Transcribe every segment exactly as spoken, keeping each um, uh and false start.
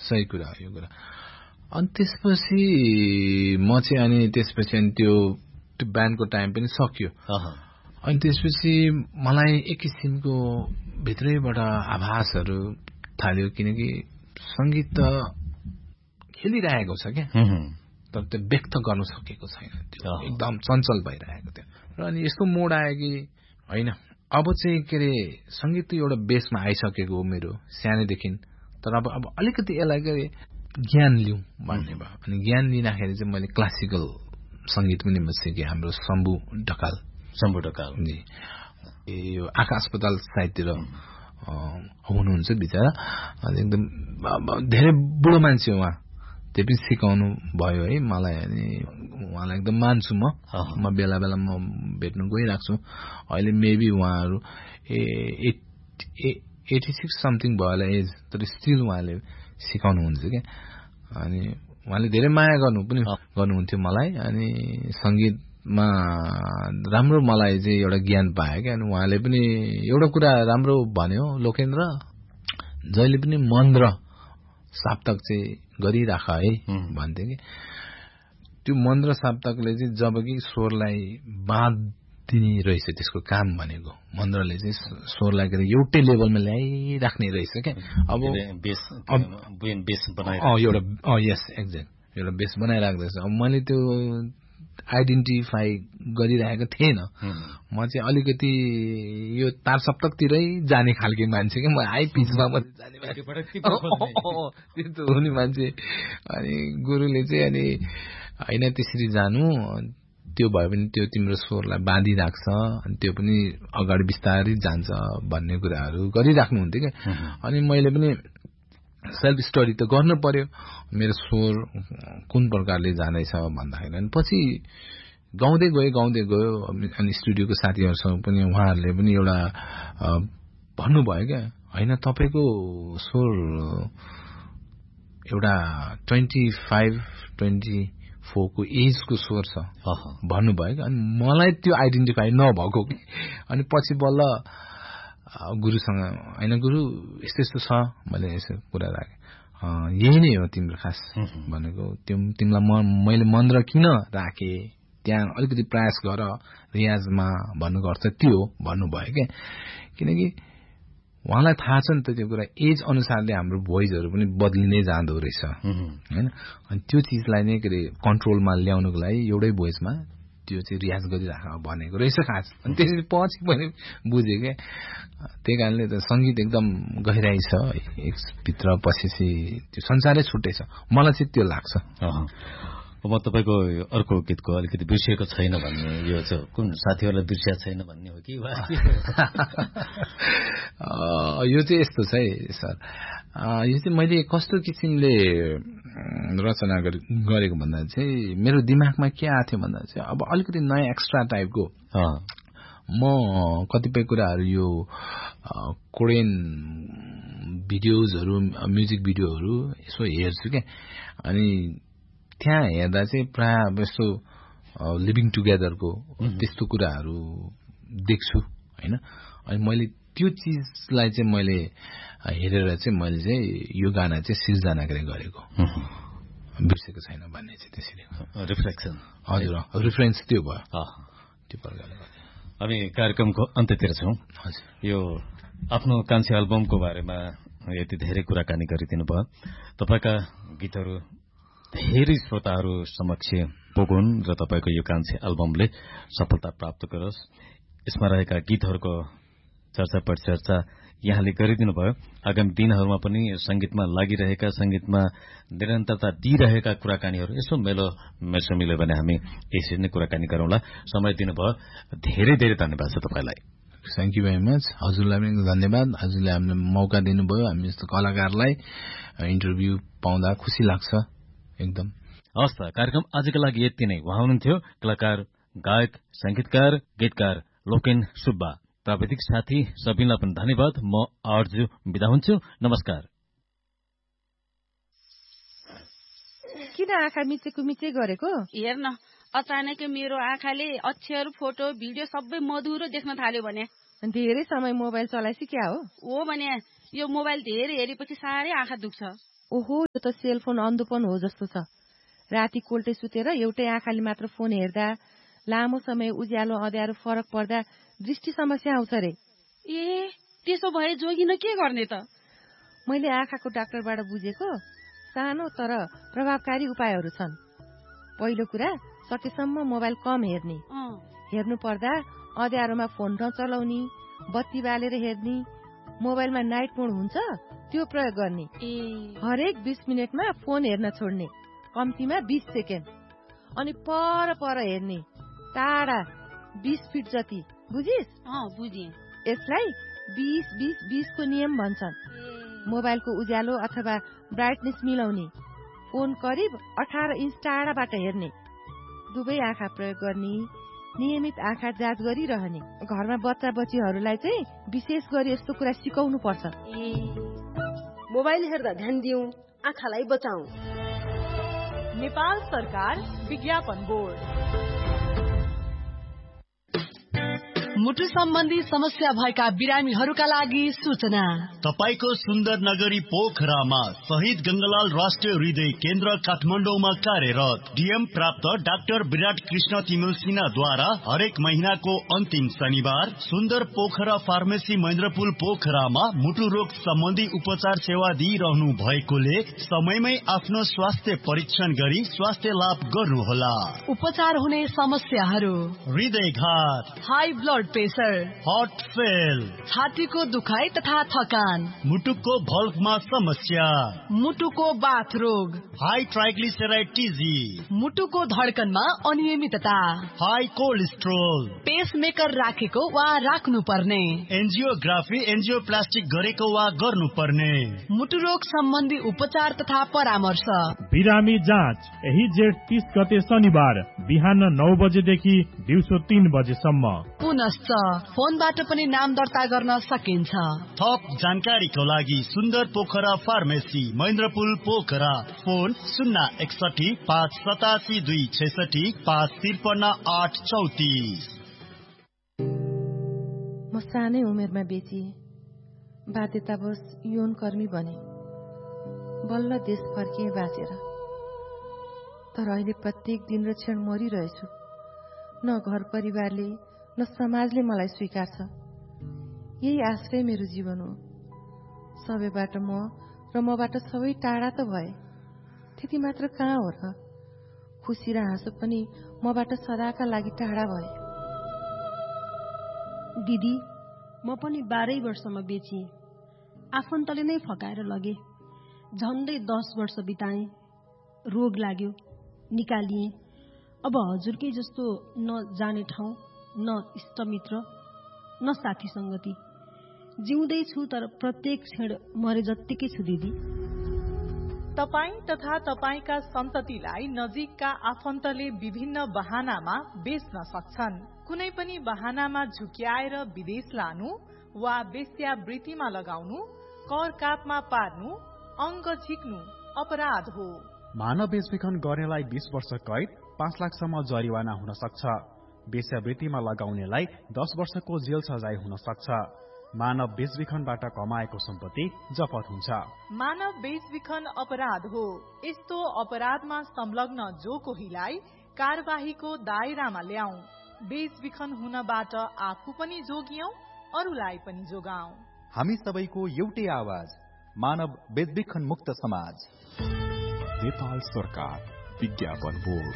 सही कुरा हो यो कुरा। अनि त्यसपछि म चाहिँ अनि त्यसपछि अनि त्यो त्यो ब्यान्डको टाइम पनि सकियो। अनि त्यसपछि मलाई एक किसिमको भित्रैबाट आभासहरू थाल्यो, किनकि सङ्गीत त खेलिरहेको छ क्या, तर त्यो व्यक्त गर्न सकेको छैन, त्यो एकदम चञ्चल भइरहेको थियो। र अनि यस्तो मोड आयो कि होइन अब चाहिँ के अरे सङ्गीत त एउटा बेसमा आइसकेको हो मेरो सानैदेखि, तर अब अब अलिकति यसलाई के अरे ज्ञान लिउँ भन्ने भयो। अनि ज्ञान लिँदाखेरि चाहिँ मैले क्लासिकल सङ्गीत पनि सिकेँ। हाम्रो शम्भु ढकाल शम्भु ढकाल जी यो आँखा अस्पताल साइडतिर हुनुहुन्छ बिचरा, एकदम धेरै बुढो मान्छे उहाँ, त्यो पनि सिकाउनु भयो है मलाई। अनि उहाँलाई एकदम मान्छु म म बेला बेला म भेट्नु गइरहेको छु। अहिले मेबी उहाँहरू ए एटी सिक्स समथिङ भयो होला एज, तर स्टिल उहाँले सिकाउनुहुन्छ क्या। अनि उहाँले धेरै माया गर्नु पनि गर्नुहुन्थ्यो मलाई। अनि सङ्गीतमा राम्रो मलाई चाहिँ एउटा ज्ञान पायो क्या। अनि उहाँले पनि एउटा कुरा राम्रो भन्यो, लोकेन्द्र जहिले पनि मन्त्र साप्तक चाहिँ गरिराख है भन्थे कि। त्यो मन्त्र साप्तकले चाहिँ जब कि स्वरलाई बाँधिने रहेछ, त्यसको काम भनेको मन्त्रले चाहिँ स्वरलाई एउटै लेभलमा ल्याइराख्ने रहेछ क्या। अब एउटा यस एक्ज्याक्ट एउटा बेस बनाइराख्दैछ। अब मैले त्यो आइडेन्टिफाई गरिरहेको थिएन। म चाहिँ अलिकति यो तार सप्तकतिरै जाने खालको मान्छे क्या, म हाई पिचमा मात्रै जाने मान्छे त्यस्तो हुने मान्छे। अनि गुरुले चाहिँ अनि होइन त्यसरी जानु, त्यो भयो भने त्यो तिम्रो स्वरलाई बाँधिराख्छ, अनि त्यो पनि अगाडि बिस्तारै जान्छ भन्ने कुराहरू गरिराख्नुहुन्थ्यो क्या। अनि मैले पनि सेल्फ स्टडी त गर्नु पर्यो, मेरो स्वर कुन प्रकारले जाँदैछ भन्दाखेरि। अनि पछि गाउँदै गयो गाउँदै गयो अनि स्टुडियोको साथीहरूसँग पनि उहाँहरूले पनि एउटा भन्नुभयो क्या, होइन तपाईँको स्वर एउटा ट्वेन्टी फाइभ ट्वेन्टी फोरको एजको स्वर छ भन्नुभयो क्या। अनि मलाई त्यो आइडेन्टिफाई नभएको कि। अनि पछि बल्ल गुरुसँग होइन गुरु यस्तो यस्तो छ, मैले यसो कुरा राखेँ, यही नै हो तिम्रो खास भनेको, त्यो तिमीलाई म मैले मन्त्र किन राखेँ, त्यहाँ अलिकति प्रयास गर रियाजमा भन्नुको अर्थ त्यो हो भन्नुभयो क्या। किनकि उहाँलाई थाहा छ नि त त्यो कुरा, एज अनुसारले हाम्रो भोइसहरू पनि बदलिँदै जाँदो रहेछ होइन। अनि त्यो चिजलाई नै के अरे कन्ट्रोलमा ल्याउनुको लागि एउटै भोइसमा त्यो चाहिँ रियाज गरिराख भनेको रहेछ खास। अनि त्यसरी पछि मैले बुझेँ क्या। त्यही कारणले त सङ्गीत एकदम गहिराई छ, एकभित्र पसेपछि त्यो संसारै छुट्टै छ, मलाई चाहिँ त्यो लाग्छ। म तपाईँको अर्को गीतको अलिकति बिर्सिएको छैन भन्ने, यो चाहिँ कुन साथीहरूलाई बिर्सिया छैन भन्ने हो कि? यो चाहिँ यस्तो छ है सर, यो चाहिँ मैले कस्तो किसिमले रचना गरेको भन्दा चाहिँ मेरो दिमागमा के आएको थियो भन्दा चाहिँ अब अलिकति नयाँ एक्स्ट्रा टाइपको म कतिपय कुराहरू यो कोरियन भिडियोजहरू म्युजिक भिडियोहरू यसो हेर्छु क्या। अनि त्यहाँ हेर्दा चाहिँ प्रायः अब यस्तो लिभिङ टुगेदरको त्यस्तो कुराहरू देख्छु होइन। अनि मैले त्यो चिजलाई चाहिँ मैले हेरेर चाहिँ मैले चाहिँ यो गाना चाहिँ सिर्जना गरेको, बिर्सेको छैन भन्ने चाहिँ त्यसरी रिफ्लेक्सन। हजुर रिफरेन्स त्यो भयो त्यो प्रकारले। हामी कार्यक्रमको अन्त्यतिर छौँ। यो आफ्नो कान्छी एल्बमको बारेमा यति धेरै कुराकानी गरिदिनु भयो। तपाईँका गीतहरू धेरै श्रोताहरू समक्ष पुगुन् र तपाईँको यो कान्छी एल्बमले सफलता प्राप्त गरोस्। यसमा रहेका गीतहरूको चर्चा परिचर्चा यहाँले गरिदिनु भयो। आगामी दिनहरूमा पनि संगीतमा लागिरहेका, संगीतमा निरन्तरता दिइरहेका कुराकानीहरू यसो मेलो मेसो मिल्यो भने हामी यसरी नै कुराकानी गरौँला। समय दिनुभयो, धेरै धेरै धन्यवाद छ तपाईँलाई। Thank you very much. हजुरलाई पनि धन्यवाद, हजुरले हामीलाई मौका दिनुभयो। हामी जस्तो कलाकारलाई इन्टरभ्यू पाउँदा खुसी लाग्छ एकदम। हस् त, कार्यक्रम आजको लागि यति नै। उहाँ हुनुहुन्थ्यो कलाकार, गायक, संगीतकार, गीतकार लोकेन सुब्बा। प्राविधिक साथी सबिनलाई पनि धन्यवाद। म आर्जु बिदा हुन्छु, नमस्कार। किन आँखा मिचेको मिचे गरेको? हेर्न, अचानक मेरो आँखाले अक्षर, फोटो, भिडियो सबै मधुरो देख्न थाल्यो भने। धेरै समय मोबाइल चलाएपछि क्या हो? हो भने यो मोबाइल धेरै हेरेपछि साह्रै आँखा दुख्छ। ओहो, यो त सेलफोन अन्धोपन हो जस्तो छ। राति कोल्टे सुतेर एउटै आँखाले मात्र फोन हेर्दा, लामो समय उज्यालो अँध्यारो फरक पर्दा दृष्टि समस्या आउँछ रे। ए, त्यसो भए जोगिन के गर्ने त? मैले आँखाको डाक्टरबाट बुझेको सानो तर प्रभावकारी उपायहरू छन्। पहिलो कुरा, सकेसम्म मोबाइल कम हेर्ने। हेर्नु पर्दा अँध्यारोमा फोन नचलाउने, बत्ती बालेर हेर्ने, मोबाइलमा नाइट मोड हुन्छ त्यो प्रयोग गर्ने। हरेक बीस मिनटमा फोन हेर्न छोड्ने, कम्तीमा बीस सेकेन्ड। अनि पर पर हेर्ने, टाढा बीस फिट जति। बुझिस्? बुझे। यसलाई बीस बीस बीस को नियम भन्छन्। मोबाइलको उज्यालो अथवा ब्राइटनेस मिलाउने, फोन करिब अठार इन्च टाढाबाट हेर्ने, दुवै आँखा प्रयोग गर्ने, नियमित आँखा जाँच गरिरहने। घरमा बच्चा बच्चीहरूलाई चाहिँ विशेष गरी यस्तो कुरा सिकाउनु पर्छ। मोबाइल हेर्दा ध्यान दिउँ, आँखालाई बचाऊ। नेपाल सरकार विज्ञापन बोर्ड। मुटु सम्बन्धी समस्या भएका बिरामीहरूका लागि सूचना। तपाईको सुन्दर नगरी पोखरामा शहीद गंगालाल राष्ट्रिय हृदय केन्द्र काठमाडौँमा कार्यरत डीएम प्राप्त डाक्टर विराट कृष्ण तिमिल सिन्हाद्वारा हरेक महीनाको अन्तिम शनिबार सुन्दर पोखरा फार्मेसी महेन्द्रपुल पोखरामा मुटु रोग सम्बन्धी उपचार सेवा दिइरहनु भएकोले समयमै आफ्नो स्वास्थ्य परीक्षण गरी स्वास्थ्य लाभ गर्नुहोला। उपचार हुने समस्याहरू: हृदयघात, high blood pressure, heart fail, छातीको दुखाइ तथा थकान, मुटुको भल्भमा समस्या, मुटुको बाथ रोग, हाई ट्राइग्लिसराइड टिजी, मुटुको धड्कनमा अनियमितता, हाई कोलेस्ट्रोल, पेसमेकर राखेको वा राख्नु पर्ने, एन्जियोग्राफी एन्जियोप्लास्टिक गरेको वा गर्नुपर्ने, मुटु रोग सम्बन्धी उपचार तथा परामर्श। बिरामी जाँच यही जेठ तीस गते शनिबार बिहान नौ बजेदेखि दिउँसो तीन बजेसम्म। पुनश्च फोनबाट पनि नाम दर्ता गर्न सकिन्छ। थप जानकारीको लागि सुन्दर पोखरा फार्मेसी महेन्द्रपुल पोखरा, फोन शून्य एकसठी पाँच सतासी दुई छैसठी पाँच त्रिपन्न आठ चौतिस। म सानै उमेरमा बेची बाध्यतावश यौन कर्मी बने। बल्ल देश फर्किए बाँचेर। तर अहिले प्रत्येक दिन र क्षण मरिरहेछु। न घर परिवारले न समाजले मलाई स्वीकार्छ। यही आश्रय मेरो जीवन हो। सबैबाट म र मबाट सबै टाढा त भए, त्यति मात्र कहाँ हो र? खुसी र हाँसो पनि मबाट सदाका लागि टाढा भए। दिदी, म पनि बाह्रै वर्षमा बेचिएँ। आफन्तले नै फकाएर लगे। झन्डै दस वर्ष बिताएँ। रोग लाग्यो, निकालिएँ। अब हजुरकै जस्तो न जाने ठाउँ, न इष्टमित्र, न साथी संगति। जिउँदै छु तर प्रत्येक क्षण मरे जत्तिकै छु दिदी। तपाई तथा तपाईका सन्ततिलाई नजिकका आफन्तले विभिन्न बहानामा बेच्न सक्छन्। कुनै पनि बहानामा झुक्याएर विदेश लानु वा वेश्यावृत्तिमा लगाउनु, कर कापमा पार्नु, अङ्ग झिक्नु अपराध हो। मानव बेचबिखन गर्नेलाई बीस वर्ष कैद, पाँच लाखसम्म जरिवाना हुन सक्छ। वेश्यावृत्तिमा लगाउनेलाई दस वर्षको जेल सजाय हुन सक्छ। मानव बेचबिखनबाट कमाएको सम्पत्ति जफत हुन्छ। मानव बेचबिखन अपराध हो। यस्तो अपराधमा संलग्न जो कोहीलाई कारबाहीको दायरामा ल्याऊ। बेचबिखन हुनबाट आफू पनि जोगियौं, अरूलाई पनि जोगाऊ। हामी सबैको एउटै आवाज, मानव बेचबिखन मुक्त समाज। नेपाल सरकार विज्ञापन बोर्ड।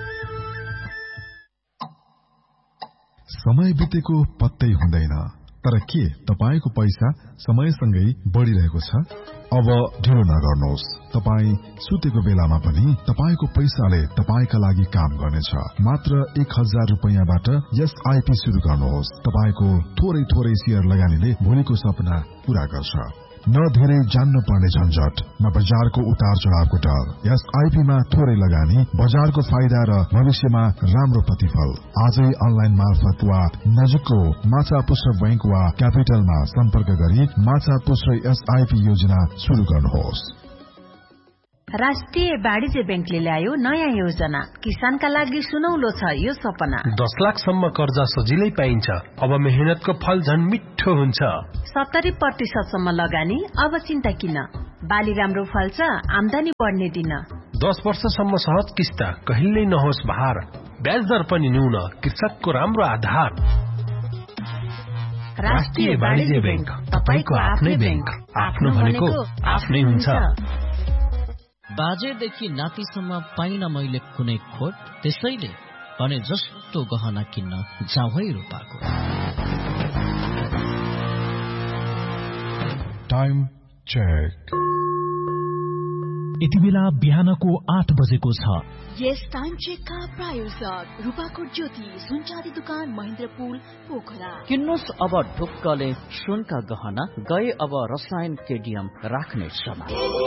समय बितेको पत्तै हुँदैन, तर के तपाईको पैसा समयसँगै बढ़िरहेको छ? अब ढिलो नगर्नुहोस्। तपाई सुतेको बेलामा पनि तपाईको पैसाले तपाईका लागि काम गर्नेछ। मात्र एक हजार रुपैयाँबाट एसआईपी शुरू गर्नुहोस्। तपाईको थोरै थोरै शेयर लगानीले भोलिको सपना पूरा गर्छ। न धेरै जान्न पर्ने झन्झट, न बजारको उतार चढावको डर। एसआईपी मा थोरै लगानी, बजारको फाइदा र भविष्यमा राम्रो प्रतिफल। आजै अनलाइन मार्फत वा नजिकको माछा पुष्प बैंक वा क्यापिटलमा सम्पर्क गरी माछा पुष्प एसआईपी योजना शुरू गर्नुहोस्। राष्ट्रिय वाणिज्य बैंकले ल्यायो नयाँ योजना। किसानका लागि सुनौलो छ यो सपना। दस लाखसम्म कर्जा सजिलै पाइन्छ। अब मेहनतको फल झन् मिठो हुन्छ। सत्तरी प्रतिशतसम्म लगानी, अब चिन्ता किन? बाली राम्रो फल्छ, आम्दानी बढ्ने दिन। दस वर्षसम्म सहज किस्ता, कहिल्यै नहोस् भार, ब्याज दर पनि न्यून, कृषकको राम्रो आधार। राष्ट्रिय वाणिज्य बैंक, तपाईको आफ्नै बैंक। आफ्नो भनेको आफ्नै हुन्छ। बाजेदेखि नातिसम्म पाइन मैले कुनै खोट, त्यसैले भने जस्तो गहना किन्न जाउँ है रूपाको। Time check. यति बेला बिहानको आठ बजेको छ। यस टाइम चेकका प्रायोजक रूपाकोट ज्योति सुनचाँदी दुकान महेन्द्रपुल पोखरा। किन्नुहोस् अब ढुक्कले सुनका गहना, गए अब रसायन केडियम राख्ने समय।